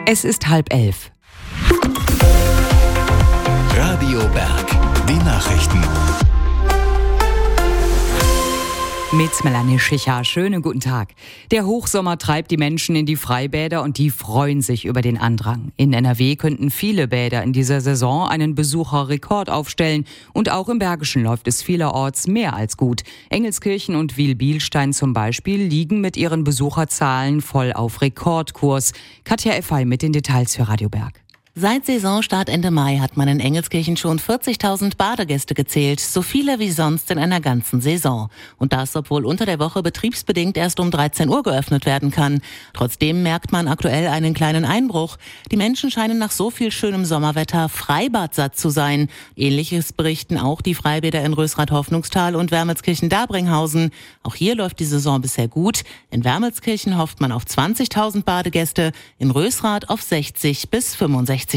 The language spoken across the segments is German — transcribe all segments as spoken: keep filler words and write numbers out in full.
Es ist halb elf. Radio Berg, die Nachrichten. Mit Melanie Schicher. Schönen guten Tag. Der Hochsommer treibt die Menschen in die Freibäder und die freuen sich über den Andrang. In N R W könnten viele Bäder in dieser Saison einen Besucherrekord aufstellen. Und auch im Bergischen läuft es vielerorts mehr als gut. Engelskirchen und Wil-Bielstein zum Beispiel liegen mit ihren Besucherzahlen voll auf Rekordkurs. Katja Effay mit den Details für Radio Berg. Seit Saisonstart Ende Mai hat man in Engelskirchen schon vierzigtausend Badegäste gezählt, so viele wie sonst in einer ganzen Saison. Und das, obwohl unter der Woche betriebsbedingt erst um dreizehn Uhr geöffnet werden kann. Trotzdem merkt man aktuell einen kleinen Einbruch. Die Menschen scheinen nach so viel schönem Sommerwetter freibadsatt zu sein. Ähnliches berichten auch die Freibäder in Rösrath-Hoffnungstal und Wermelskirchen-Dabringhausen. Auch hier läuft die Saison bisher gut. In Wermelskirchen hofft man auf zwanzigtausend Badegäste, in Rösrath auf sechzig bis fünfundsechzigtausend.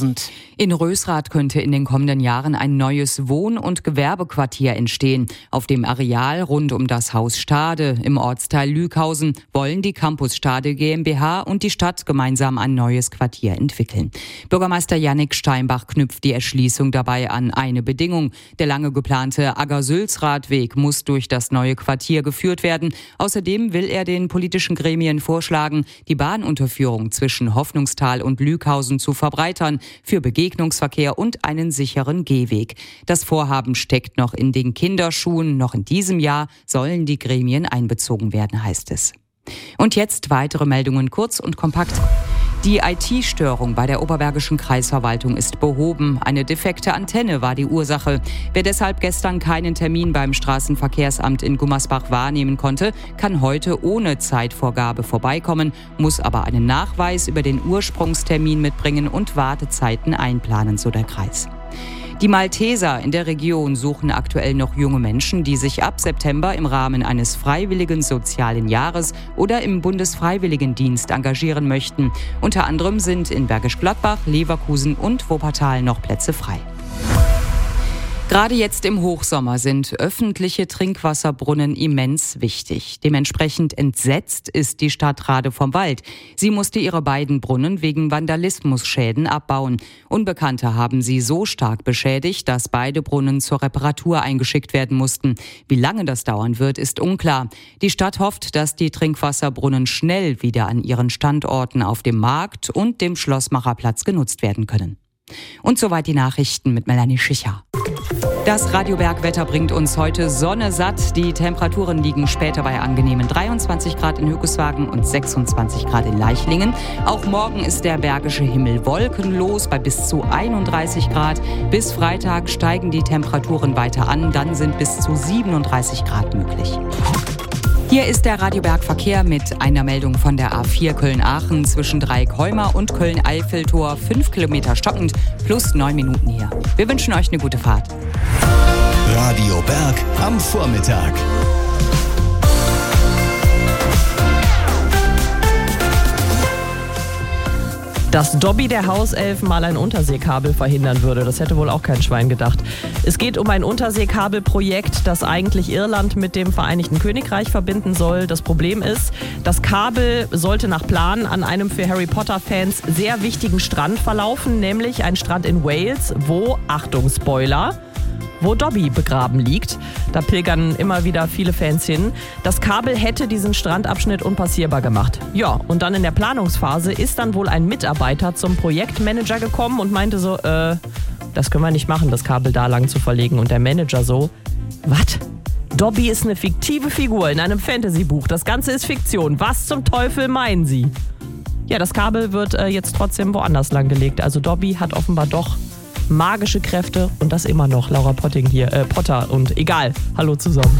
In Rösrath könnte in den kommenden Jahren ein neues Wohn- und Gewerbequartier entstehen. Auf dem Areal rund um das Haus Stade im Ortsteil Lüghausen wollen die Campus Stade GmbH und die Stadt gemeinsam ein neues Quartier entwickeln. Bürgermeister Jannik Steinbach knüpft die Erschließung dabei an eine Bedingung. Der lange geplante Agger-Sülz-Radweg muss durch das neue Quartier geführt werden. Außerdem will er den politischen Gremien vorschlagen, die Bahnunterführung zwischen Hoffnungstal und Lüghausen zu verbreitern für Begegnungsverkehr und einen sicheren Gehweg. Das Vorhaben steckt noch in den Kinderschuhen. Noch in diesem Jahr sollen die Gremien einbezogen werden, heißt es. Und jetzt weitere Meldungen kurz und kompakt. Die I T-Störung bei der Oberbergischen Kreisverwaltung ist behoben. Eine defekte Antenne war die Ursache. Wer deshalb gestern keinen Termin beim Straßenverkehrsamt in Gummersbach wahrnehmen konnte, kann heute ohne Zeitvorgabe vorbeikommen, muss aber einen Nachweis über den Ursprungstermin mitbringen und Wartezeiten einplanen, so der Kreis. Die Malteser in der Region suchen aktuell noch junge Menschen, die sich ab September im Rahmen eines freiwilligen sozialen Jahres oder im Bundesfreiwilligendienst engagieren möchten. Unter anderem sind in Bergisch Gladbach, Leverkusen und Wuppertal noch Plätze frei. Gerade jetzt im Hochsommer sind öffentliche Trinkwasserbrunnen immens wichtig. Dementsprechend entsetzt ist die Stadt Rade vom Wald. Sie musste ihre beiden Brunnen wegen Vandalismusschäden abbauen. Unbekannte haben sie so stark beschädigt, dass beide Brunnen zur Reparatur eingeschickt werden mussten. Wie lange das dauern wird, ist unklar. Die Stadt hofft, dass die Trinkwasserbrunnen schnell wieder an ihren Standorten auf dem Markt und dem Schlossmacherplatz genutzt werden können. Und soweit die Nachrichten mit Melanie Schicher. Das Radio Berg Wetter bringt uns heute Sonne satt. Die Temperaturen liegen später bei angenehmen dreiundzwanzig Grad in Hückeswagen und sechsundzwanzig Grad in Leichlingen. Auch morgen ist der bergische Himmel wolkenlos bei bis zu einunddreißig Grad. Bis Freitag steigen die Temperaturen weiter an, dann sind bis zu siebenunddreißig Grad möglich. Hier ist der Radio Berg Verkehr mit einer Meldung von der A vier Köln-Aachen zwischen Dreieck-Heuma und Köln-Eiffeltor. Fünf Kilometer stockend plus neun Minuten hier. Wir wünschen euch eine gute Fahrt. Radio Berg am Vormittag. Dass Dobby der Hauself mal ein Unterseekabel verhindern würde, das hätte wohl auch kein Schwein gedacht. Es geht um ein Unterseekabelprojekt, das eigentlich Irland mit dem Vereinigten Königreich verbinden soll. Das Problem ist, das Kabel sollte nach Plan an einem für Harry Potter-Fans sehr wichtigen Strand verlaufen, nämlich ein Strand in Wales, wo, Achtung Spoiler, wo Dobby begraben liegt. Da pilgern immer wieder viele Fans hin. Das Kabel hätte diesen Strandabschnitt unpassierbar gemacht. Ja, und dann in der Planungsphase ist dann wohl ein Mitarbeiter zum Projektmanager gekommen und meinte so, äh, das können wir nicht machen, das Kabel da lang zu verlegen. Und der Manager so, was? Dobby ist eine fiktive Figur in einem Fantasy-Buch. Das Ganze ist Fiktion. Was zum Teufel meinen Sie? Ja, das Kabel wird äh, jetzt trotzdem woanders lang gelegt. Also Dobby hat offenbar doch magische Kräfte und das immer noch. Laura Potting hier, äh, Potter und egal. Hallo zusammen.